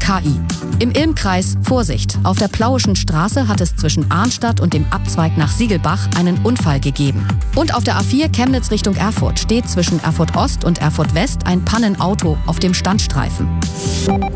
KI. Im Ilm-Kreis Vorsicht. Auf der Plauischen Straße hat es zwischen Arnstadt und dem Abzweig nach Siegelbach einen Unfall gegeben. Und auf der A4 Chemnitz Richtung Erfurt steht zwischen Erfurt Ost und Erfurt West ein Pannenauto auf dem Standstreifen.